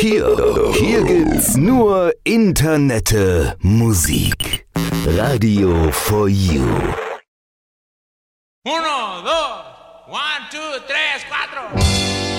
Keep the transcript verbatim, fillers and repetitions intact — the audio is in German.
Hier, hier gibt's nur Internette Musik. Radio for You. Uno, dos, one, two, tres, cuatro.